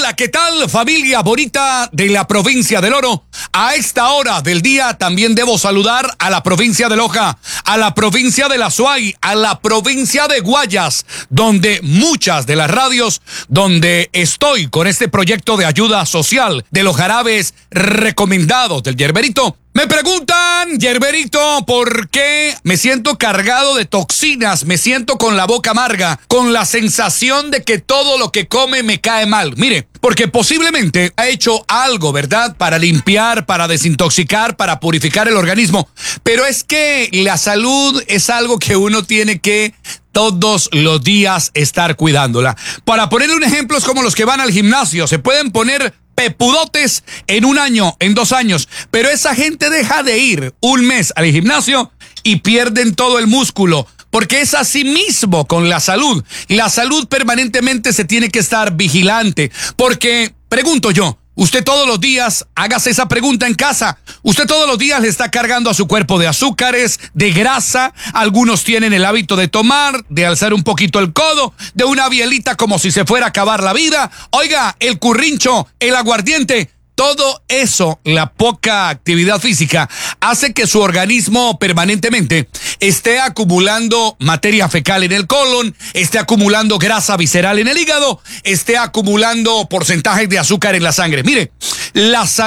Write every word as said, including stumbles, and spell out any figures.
Hola, ¿qué tal, familia bonita de la provincia del Oro? A esta hora del día también debo saludar a la provincia de Loja, a la provincia de La Suay, a la provincia de Guayas, donde muchas de las radios donde estoy con este proyecto de ayuda social de los jarabes recomendados del Yerberito. Me preguntan, Yerberito, ¿por qué me siento cargado de toxinas? Me siento con la boca amarga, con la sensación de que todo lo que come me cae mal. Mire, porque posiblemente ha hecho algo, ¿verdad? Para limpiar, para desintoxicar, para purificar el organismo. Pero es que la salud es algo que uno tiene que todos los días estar cuidándola. Para ponerle un ejemplo, es como los que van al gimnasio. Se pueden poner pepudotes en un año, en dos años, pero esa gente deja de ir un mes al gimnasio y pierden todo el músculo, porque es así mismo con la salud. La salud permanentemente se tiene que estar vigilante, porque, pregunto yo, usted todos los días, hágase esa pregunta en casa, usted todos los días le está cargando a su cuerpo de azúcares, de grasa, algunos tienen el hábito de tomar, de alzar un poquito el codo, de una bielita como si se fuera a acabar la vida, oiga, el currincho, el aguardiente. Todo eso, la poca actividad física, hace que su organismo permanentemente esté acumulando materia fecal en el colon, esté acumulando grasa visceral en el hígado, esté acumulando porcentajes de azúcar en la sangre. Mire, la